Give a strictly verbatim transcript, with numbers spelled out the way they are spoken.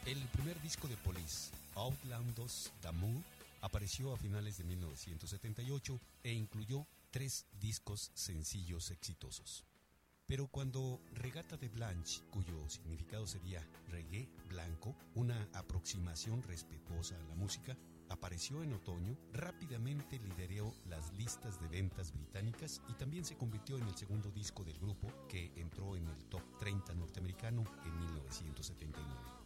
El primer disco de Police, Outlandos d'Amour, apareció a finales de mil novecientos setenta y ocho e incluyó tres discos sencillos exitosos. Pero cuando Regata de Blanche, cuyo significado sería reggae blanco, una aproximación respetuosa a la música, apareció en otoño, rápidamente lideró las listas de ventas británicas y también se convirtió en el segundo disco del grupo que entró en el top treinta norteamericano en mil novecientos setenta y nueve.